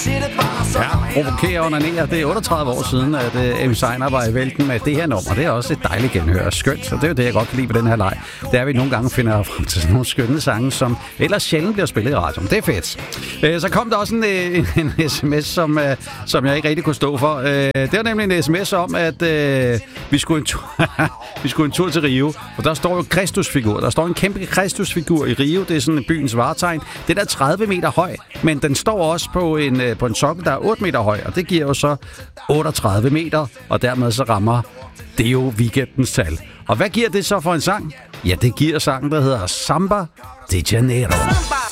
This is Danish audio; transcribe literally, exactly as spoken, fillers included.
Ja, provokerer og onanerer. Det er otteogtredive år siden, at uh, Emmy Seiner var i vælten med det her nummer. Det er også et dejligt genhør. Skønt, så det er jo det, jeg godt kan lide ved den her leg. Det er, at vi nogle gange finder frem til sådan nogle skønne sange, som ellers sjældent bliver spillet i radioen. Det er fedt. Uh, så kom der også en, en, en sms, som, uh, som jeg ikke rigtig kunne stå for. Uh, det var nemlig en sms om, at uh, vi, skulle en tur, vi skulle en tur til Rio. Og der står jo Kristusfigur. Der står en kæmpe Kristusfigur i Rio. Det er sådan byens vartegn. Det er tredive meter høj, men den står også på en, på en sokkel, der er otte meter høj, og det giver jo så otteogtredive meter, og dermed så rammer det jo weekendens tal. Og hvad giver det så for en sang? Ja, det giver sangen, der hedder Samba de Janeiro.